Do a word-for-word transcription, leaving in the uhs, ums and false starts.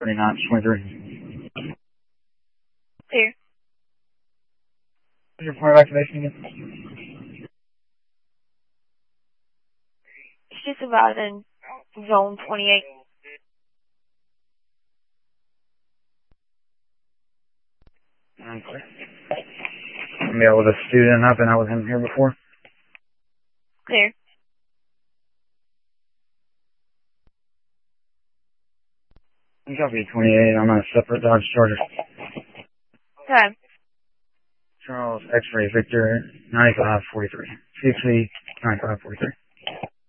thirty-nine, twenty-three. Clear. What's your point of activation again? It's just about in zone twenty-eight. Okay. Let me out with a student. I've been out with him here before. Clear. Copy twenty-eight. I'm on a separate Dodge Charger. Okay. Charles X-Ray Victor ninety-five forty-three. C X V ninety-five forty-three.